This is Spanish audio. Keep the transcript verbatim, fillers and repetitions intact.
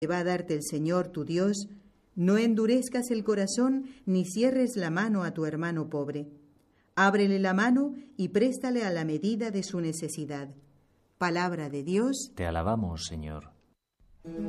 que va a darte el Señor tu Dios, no endurezcas el corazón ni cierres la mano a tu hermano pobre. Ábrele la mano y préstale a la medida de su necesidad. Palabra de Dios. Te alabamos, Señor.